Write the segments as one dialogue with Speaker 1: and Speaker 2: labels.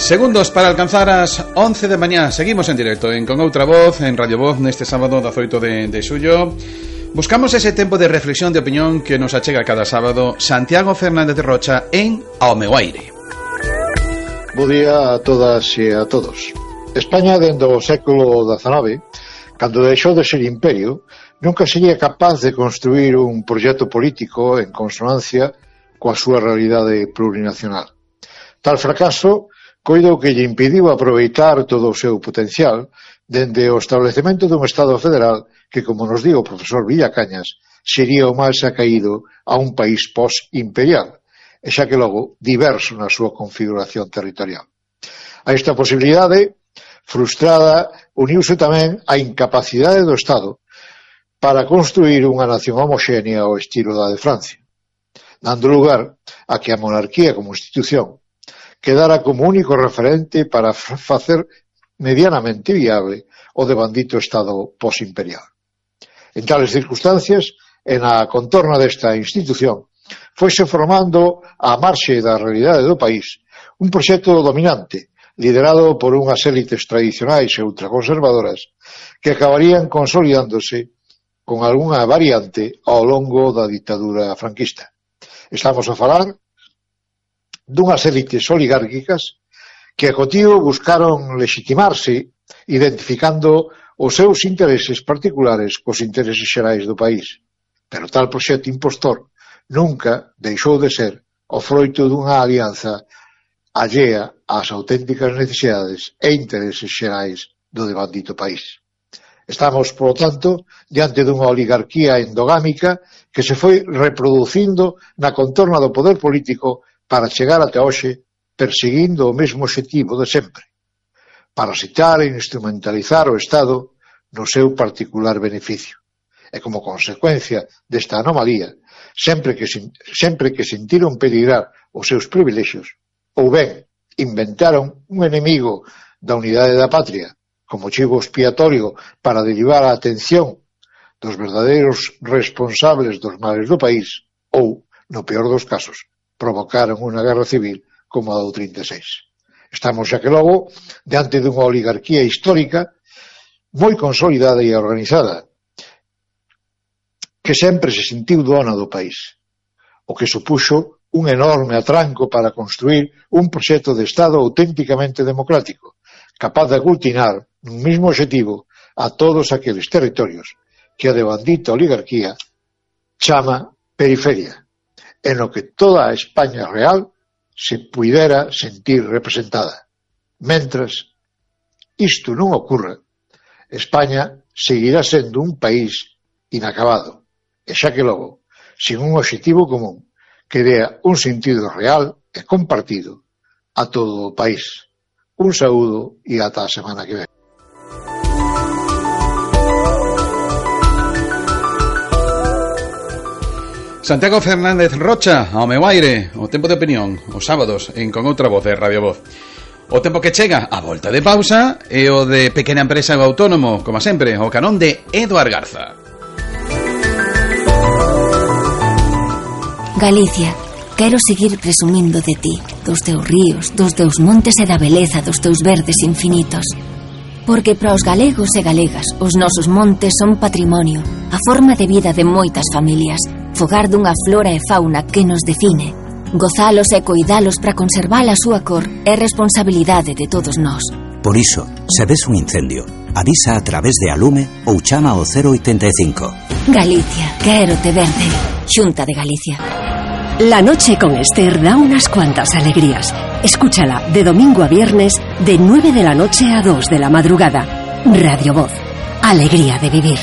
Speaker 1: Segundos para alcanzar as 11 de mañá. Seguimos en directo en Con Outra Voz, en Radio Voz, neste sábado 18 de xullo. Buscamos ese tempo de reflexión, de opinión que nos achega cada sábado Santiago Fernández Rocha en Ao meu aire.
Speaker 2: Bo día a todas e a todos. España, dende o século XIX, cando deixou de ser imperio, nunca sería capaz de construir un proxecto político en consonancia coa súa realidade plurinacional. Tal fracaso coido que lle impediu aproveitar todo o seu potencial dende o establecemento dun Estado federal que, como nos di o profesor Villacañas, sería o máis acaído a un país post-imperial, e xa que logo diverso na súa configuración territorial. A esta posibilidade frustrada uniuse tamén a incapacidade do Estado para construir unha nación homoxénea ao estilo da de Francia, dando lugar a que a monarquía como institución quedara como único referente para facer medianamente viable o devandito Estado posimperial. En tales circunstancias, e na contorna desta institución, foise formando a marxe da realidade do país un proxecto dominante, liderado por unhas élites tradicionais e ultraconservadoras que acabarían consolidándose con algunha variante ao longo da ditadura franquista. Estamos a falar dunhas élites oligárquicas que a cotío buscaron legitimarse identificando os seus intereses particulares cos intereses xerais do país. Pero tal proxecto impostor nunca deixou de ser o froito dunha alianza allea ás auténticas necesidades e intereses xerais do devandito país. Estamos, por lo tanto, diante dunha oligarquía endogámica que se foi reproducindo na contorna do poder político para chegar ata hoxe perseguindo o mesmo obxectivo de sempre, parasitar e instrumentalizar o Estado no seu particular beneficio. E como consecuencia desta anomalía, sempre que sentiron peligrar os seus privilexios, ou ben inventaron un enemigo da unidade da patria como chivo expiatorio para derivar a atención dos verdadeiros responsables dos males do país, ou, no peor dos casos, provocaron unha guerra civil como a do 36. Estamos xa que logo diante dunha oligarquía histórica moi consolidada e organizada que sempre se sentiu dona do país, o que supuxo un enorme atranco para construir un proxecto de Estado auténticamente democrático, capaz de aglutinar nun mesmo obxectivo a todos aqueles territorios que a devandita oligarquía chama periferia, en lo que toda a España real se puidera sentir representada. Mentras isto non ocorra, España seguirá sendo un país inacabado, e xa que logo, sin un obxectivo común que dea un sentido real e compartido a todo o país. Un saúdo e ata a semana que ven.
Speaker 1: Santiago Fernández Rocha, ao meu aire, o tempo de opinión, os sábados, en Con Outra Voz de Radio Voz. O tempo que chega, a volta de pausa, e o de pequena empresa ou autónomo, como sempre, o canón de Eduard Garza.
Speaker 3: Galicia, quero seguir presumindo de ti, dos teus ríos, dos teus montes e da beleza dos teus verdes infinitos. Porque para os galegos e galegas, os nosos montes son patrimonio, a forma de vida de moitas familias, fogar dunha flora e fauna que nos define. Gozalos e coidalos para conservar a súa cor é responsabilidade de todos nós.
Speaker 4: Por iso, se ves un incendio, avisa a través de Alume ou chama ao 085.
Speaker 3: Galicia, quero te verde. Xunta de Galicia.
Speaker 5: La noche con Esther da unas cuantas alegrías. Escúchala de domingo a viernes de 9 de la noche a 2 de la madrugada. Radio Voz. Alegría de vivir.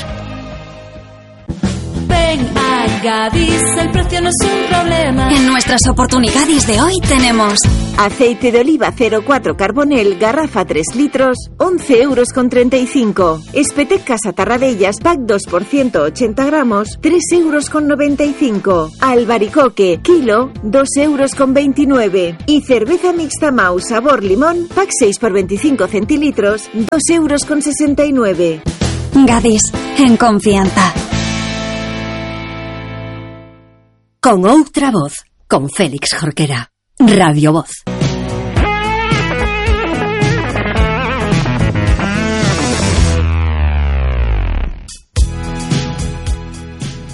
Speaker 6: Gadis, el precio no es un problema.
Speaker 3: En nuestras oportunidades de hoy tenemos
Speaker 7: aceite de oliva 04 Carbonel, garrafa 3 litros, 11,35 €. Espetec Casa Tarradellas, pack 2 por 180 gramos, 3,95 €. Albaricoque, kilo, 2,29 €. Y cerveza mixta Mau sabor limón, pack 6 por 25 centilitros, 2,69 €.
Speaker 3: Gadis, en confianza.
Speaker 5: Con Outra Voz, con Félix Jorquera. Radio Voz.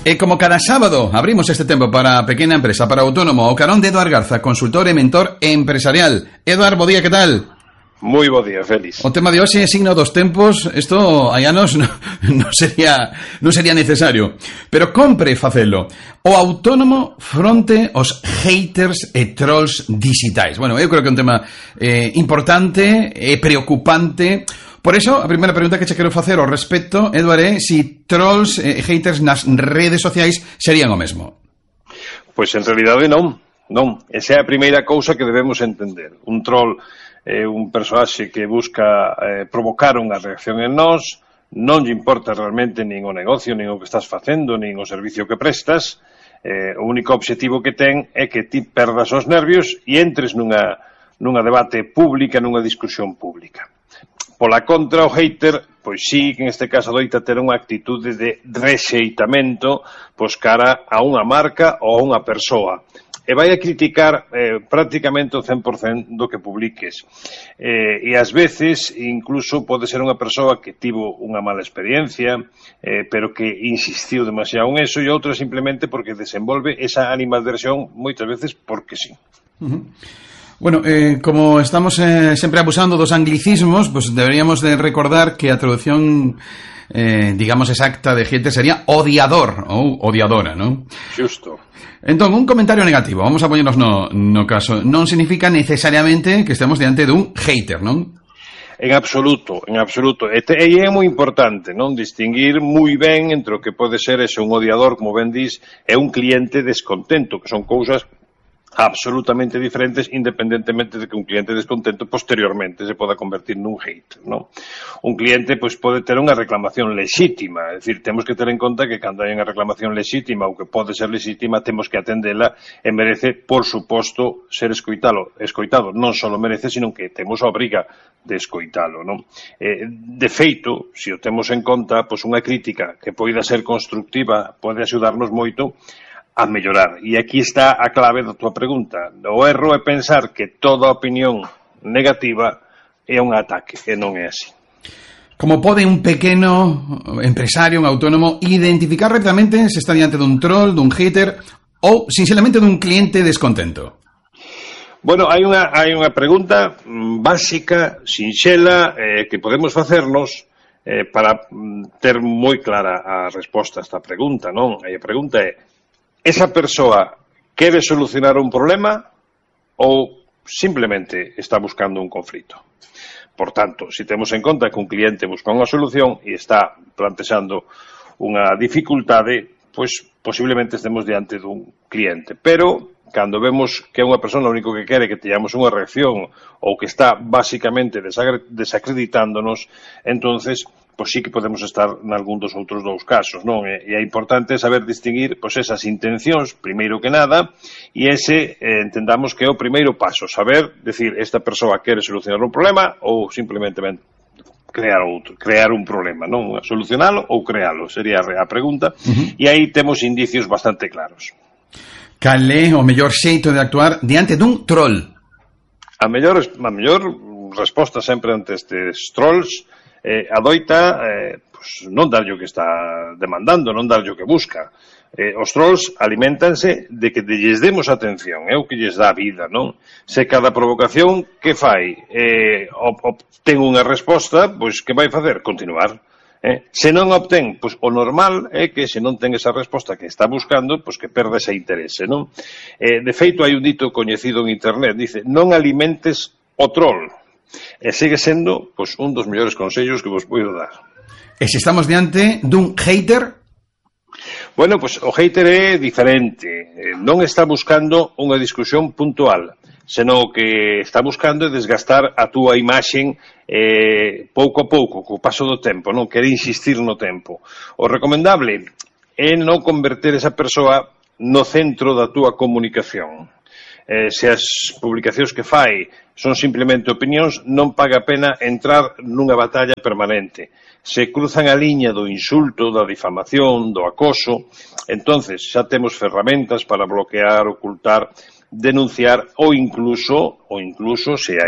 Speaker 1: E como cada sábado abrimos este tempo para a pequena empresa, para autónomo, o carón de Eduard Garza, consultor e mentor empresarial. Eduard, bo día, que tal?
Speaker 8: Moi bo día, Félix.
Speaker 1: O tema de hoxe é signo dos tempos. Isto hai anos non sería necesario, pero compre facelo. O autónomo fronte aos haters e trolls digitais. Bueno, eu creo que é un tema importante e preocupante. Por eso, a primeira pregunta que che quero facer ao respecto, Eduard, é si trolls e haters nas redes sociais serían o mesmo.
Speaker 8: Pois en realidade non. Esa é a primeira cousa que debemos entender. Un troll é un personaxe que busca provocar unha reacción en nós, non lle importa realmente nin o negocio, nin o que estás facendo, nin o servicio que prestas. O único objetivo que ten é que ti perdas os nervios e entres nunha debate pública, nunha discusión pública. Pola contra, o hater, pois sí, que en este caso doita ter unha actitude de rexeitamento pois cara a unha marca ou a unha persoa. E vai a criticar prácticamente o 100% do que publiques. E ás veces, incluso, pode ser unha persoa que tivo unha mala experiencia, pero que insistiu demasiado en eso, e outra simplemente porque desenvolve esa animadversión moitas veces porque sí.
Speaker 1: Bueno, como estamos sempre abusando dos anglicismos, pues deberíamos de recordar que a traducción, digamos, exacta de hater sería odiador ou odiadora, ¿no?
Speaker 8: Xusto.
Speaker 1: Entón, un comentario negativo, vamos a poñernos no caso, non significa necesariamente que estemos diante dun hater, non?
Speaker 8: En absoluto. E é moi importante, non? Distinguir moi ben entre o que pode ser un odiador, como ben dis, e un cliente descontento, que son cousas absolutamente diferentes, independentemente de que un cliente descontento posteriormente se poda convertir nun hater, non? Un cliente pois pode ter unha reclamación lexítima, é dicir, temos que ter en conta que cando hai unha reclamación lexítima ou que pode ser lexítima, temos que atendela e merece, por suposto, ser escoitado. Non só merece, sino que temos a obriga de escoitalo, non? De feito, se o temos en conta, pois unha crítica que poida ser constructiva pode axudarnos moito a mellorar. E aquí está a clave da tua pregunta. O erro é pensar que toda opinión negativa é un ataque, e non é así.
Speaker 1: Como pode un pequeno empresario, un autónomo, identificar rapidamente se está diante dun troll, dun hater ou, sinceramente, dun cliente descontento?
Speaker 8: Bueno, hai unha pregunta básica, sinxela, que podemos facernos para ter moi clara a resposta a esta pregunta, non? A pregunta é: esa persoa quere solucionar un problema ou simplemente está buscando un conflito? Por tanto, se temos en conta que un cliente busca unha solución e está plantexando unha dificultade, pois posiblemente estemos diante dun cliente. Pero, cando vemos que é unha persona o único que quere que teñamos unha reacción ou que está basicamente desacreditándonos, entonces pois sí que podemos estar nalgún dos outros dous casos, non? E é importante saber distinguir pois esas intencións, primeiro que nada, e ese entendamos que é o primeiro paso, saber, decir, esta persoa quere solucionar un problema ou simplemente crear un problema, non? Solucionalo ou crealo, sería a pregunta, e aí temos indicios bastante claros.
Speaker 1: Cal é o mellor xeito de actuar diante dun troll?
Speaker 8: A mellor resposta sempre ante estes trolls adoita non darlle o que está demandando, non darlle o que busca. Os trolls aliméntanse de que lles demos atención, é o que lles dá vida, non? Se cada provocación que fai obtén unha resposta, pois que vai facer? Continuar. Se non obtén, pois o normal é que se non ten esa resposta que está buscando, pois que perde ese interese, non? De feito, hai un dito coñecido en internet, dice: non alimentes o troll. E segue sendo pois un dos mellores consellos que vos podo dar.
Speaker 1: E se estamos diante dun hater?
Speaker 8: Bueno, pois o hater é diferente. Non está buscando unha discusión puntual, senón que está buscando desgastar a túa imaxen pouco a pouco, co paso do tempo, non quere insistir no tempo. O recomendable é non converter esa persoa no centro da túa comunicación. Se as publicacións que fai son simplemente opinións, non paga a pena entrar nunha batalla permanente. Se cruzan a liña do insulto, da difamación, do acoso, entonces xa temos ferramentas para bloquear, ocultar, denunciar ou incluso se hai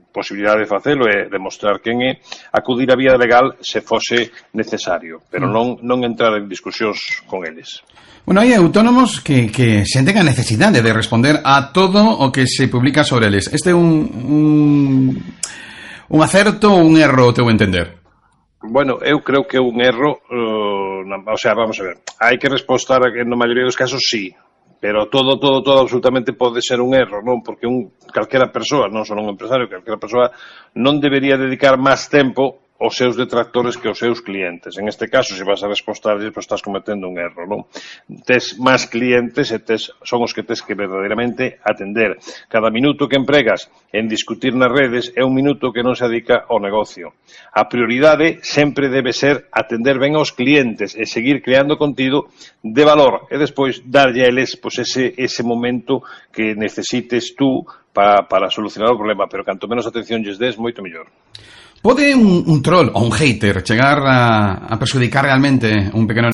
Speaker 8: posibilidade de facelo e demostrar quen é, acudir á vía legal se fose necesario, pero non entrar en discusións con eles.
Speaker 1: Bueno, hai autónomos que senten a necesidade de responder a todo o que se publica sobre eles. Este é un acerto ou un erro, teu entender?
Speaker 8: Bueno, eu creo que é un erro, o sea, vamos a ver, hai que respostar na maioría dos casos sí, pero todo absolutamente pode ser un erro, non? Porque calquera persoa, non só un empresario, calquera persoa non debería dedicar máis tempo aos seus detractores que aos seus clientes. En este caso, se vas a respostarles, pois estás cometendo un erro, non? Tes máis clientes e son os que tes que verdadeiramente atender. Cada minuto que empregas en discutir nas redes é un minuto que non se dedica ao negocio. A prioridade sempre debe ser atender ben aos clientes e seguir creando contido de valor e despois darlle a eles pois, ese momento que necesites tú para solucionar o problema, pero canto menos atención lles des, moito mellor.
Speaker 1: Pode un troll ou un hater chegar a perjudicar realmente un pequeno